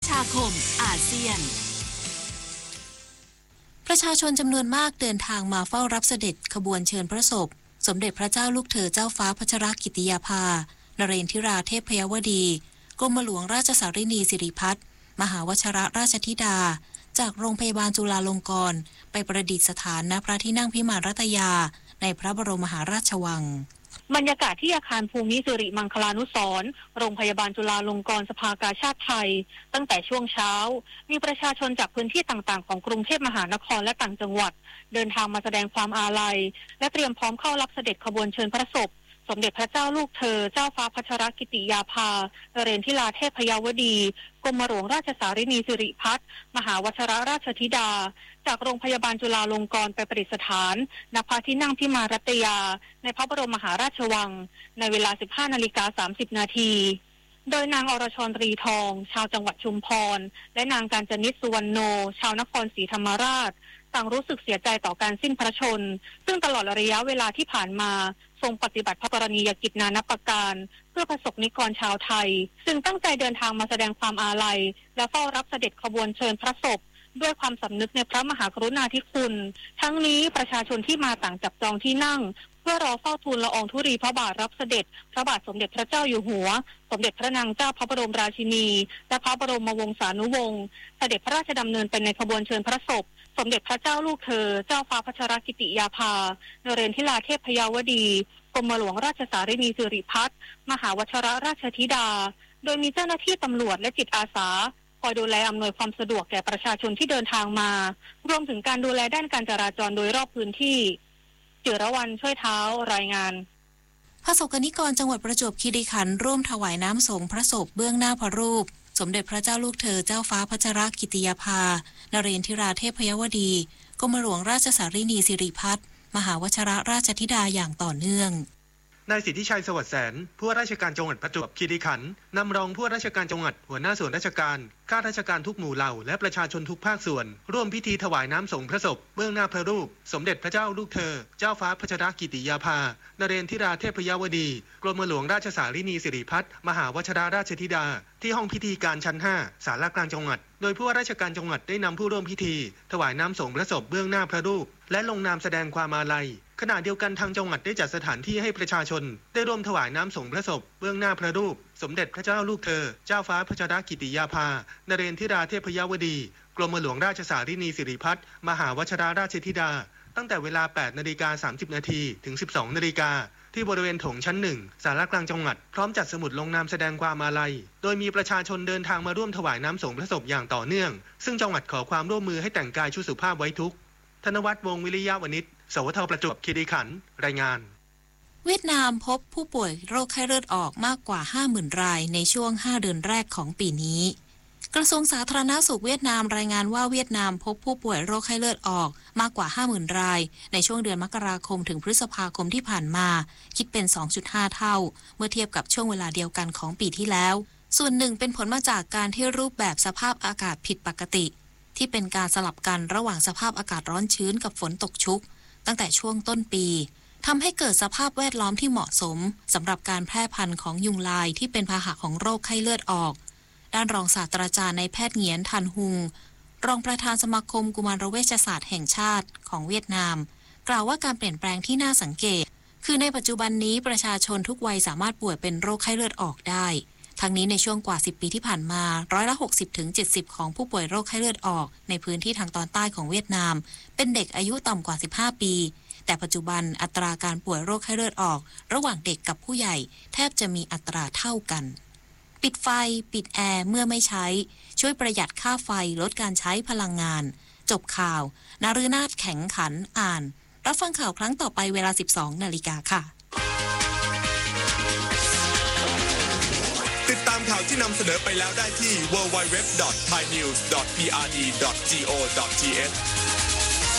ชาคมอาเซียนประชาชนจำนวนมากเดินทางมาเฝ้ารับเสด็จขบวนเชิญพระศพสมเด็จพระเจ้าลูกเธอเจ้าฟ้าพัชรกิติยาภานเรนทิราเทพยวดีกรมหลวงราชสารินีสิริพัฒน์มหาวชรราชธิดาจากโรงพยาบาลจุฬาลงกรณ์ไปประดิษฐานณพระที่นั่งพิมานรัตยาในพระบรมมหาราชวังบรรยากาศที่อาคารภูมิสิริมังคลานุสรณ์โรงพยาบาลจุฬาลงกรณ์สภากาชาดไทยตั้งแต่ช่วงเช้ามีประชาชนจากพื้นที่ต่างๆของกรุงเทพมหานครและต่างจังหวัดเดินทางมาแสดงความอาลัยและเตรียมพร้อมเข้ารับเสด็จขบวนเชิญพระศพสมเด็จพระเจ้าลูกเธอเจ้าฟ้าพัชรกิติยาภานเรนทิราเทพยวดีกรมหลวงราชสารินีสิริพัฒน์มหาวชรราชธิดาจากโรงพยาบาลจุฬาลงกรณ์ไปประดิษฐานณพระที่นั่งพิมานรัตยาในพระบรมมหาราชวังในเวลา 15:30 น.โดยนางอรชรตรีทองชาวจังหวัดชุมพรและนางกาญจนิษฐ์สุวรรณโนชาวนครศรีธรรมราชต่างรู้สึกเสียใจต่อการสิ้นพระชนซึ่งตลอดระยะเวลาที่ผ่านมาทรงปฏิบัติพระกรณียกิจนานับประการเพื่อประสบนิกรชาวไทยซึ่งตั้งใจเดินทางมาแสดงความอาลัยและเฝ้ารับเสด็จขบวนเชิญพระศพด้วยความสำนึกในพระมหากรุณาธิคุณทั้งนี้ประชาชนที่มาต่างจับจองที่นั่งเพื่อรอเฝ้าทูลละอองธุลีพระบาทรับเสด็จพระบาทสมเด็จพระเจ้าอยู่หัวสมเด็จพระนางเจ้าพระบรมราชินีและพระบรมวงศานุวงศ์เสด็จพระราชดำเนินไปในขบวนเชิญพระศพสมเด็จพระเจ้าลูกเธอเจ้าฟ้าพัชรกิติยาภานเรนทิราเทพยวดีกรมหลวงราชสารินีสิริพัฒน์มหาวชรราชธิดาโดยมีเจ้าหน้าที่ตำรวจและจิตอาสาคอยดูแลอำนวยความสะดวกแก่ประชาชนที่เดินทางมารวมถึงการดูแลด้านการจราจรโดยรอบพื้นที่จิรวรรณช่วยเท้ารายงานพระสกนิกรจังหวัดประจวบคีรีขันธ์ร่วมถวายน้ำสงฆ์พระศพเบื้องหน้าพระรูปสมเด็จพระเจ้าลูกเธอเจ้าฟ้าพัชรกิติยาภานเรนทิราเทพยวดีกรมหลวงราชสารินีสิริพัฒน์มหาวชรราชธิดาอย่างต่อเนื่องนายสิทธิชัยสวัสดิ์แสนผู้ว่าราชการจังหวัดประจวบคีรีขันธ์นำรองผู้ว่าราชการจังหวัดหัวหน้าส่วนราชการข้าราชการทุกหมู่เหล่าและประชาชนทุกภาคส่วนร่วมพิธีถวายน้ำสงฆ์พระศพเบื้องหน้าพระรูปสมเด็จพระเจ้าลูกเธอเจ้าฟ้าพัชรกิติยาภานเรนทิราเทพยวดีกรมหลวงราชสารินีสิริพัฒน์มหาวชรราชธิดาที่ห้องพิธีการชั้น 5 ศาลากลางจังหวัดโดยผู้ว่าราชการจังหวัดได้นำผู้ร่วมพิธีถวายน้ำสงฆ์พระศพเบื้องหน้าพระรูปและลงนามแสดงความอาลัยขณะเดียวกันทางจังหวัดได้จัดสถานที่ให้ประชาชนได้ร่วมถวายน้ำสงฆ์พระศพเบื้องหน้าพระรูปสมเด็จพระเจ้าลูกเธอเจ้าฟ้าพัชรกิติยาภานเรนทิราเทพยวดีกรมหลวงราชสารินีสิริพัฒน์มหาวชรราชธิดาตั้งแต่เวลา 8:30 น.ถึง 12:00 น.ที่บริเวณโถงชั้น 1 ศาลากลางจังหวัดพร้อมจัดสมุดลงนามแสดงความอาลัยโดยมีประชาชนเดินทางมาร่วมถวายน้ำสงฆ์พระศพอย่างต่อเนื่องซึ่งจังหวัดขอความร่วมมือให้แต่งกายชุดสุภาพไว้ทุกข์ธนวัฒน์วงศ์วิริยะวณิชสวทประจวบคีรีขันธ์รายงานเวียดนามพบผู้ป่วยโรคไข้เลือดออกมากกว่า 50,000 รายในช่วง 5 เดือนแรกของปีนี้กระทรวงสาธารณสุขเวียดนามรายงานว่าเวียดนามพบผู้ป่วยโรคไข้เลือดออกมากกว่า 50,000 รายในช่วงเดือนมกราคมถึงพฤษภาคมที่ผ่านมาคิดเป็น 2.5 เท่าเมื่อเทียบกับช่วงเวลาเดียวกันของปีที่แล้วส่วนหนึ่งเป็นผลมาจากการที่รูปแบบสภาพอากาศผิดปกติที่เป็นการสลับกันระหว่างสภาพอากาศร้อนชื้นกับฝนตกชุกตั้งแต่ช่วงต้นปีทำให้เกิดสภาพแวดล้อมที่เหมาะสมสำหรับการแพร่พันธุ์ของยุงลายที่เป็นพาหะของโรคไข้เลือดออกด้านรองศาสตราจารย์นายแพทย์เหงียนทันฮุงรองประธานสมาคมกุมารเวชศาสตร์แห่งชาติของเวียดนามกล่าวว่าการเปลี่ยนแปลงที่น่าสังเกตคือในปัจจุบันนี้ประชาชนทุกวัยสามารถป่วยเป็นโรคไข้เลือดออกได้ทั้งนี้ในช่วงกว่า10 ปีที่ผ่านมา60-70%ของผู้ป่วยโรคไข้เลือดออกในพื้นที่ทางตอนใต้ของเวียดนามเป็นเด็กอายุต่ำกว่า15 ปีแต่ปัจจุบันอัตราการป่วยโรคไข้เลือดออกระหว่างเด็กกับผู้ใหญ่แทบจะมีอัตราเท่ากันปิดไฟปิดแอร์เมื่อไม่ใช้ช่วยประหยัดค่าไฟลดการใช้พลังงานจบข่าวนฤนาถแข็งขันอ่านรับฟังข่าวครั้งต่อไปเวลา 12:00 น.ค่ะติดตามข่าวที่นำเสนอไปแล้วได้ที่ www.thainews.prd.go.th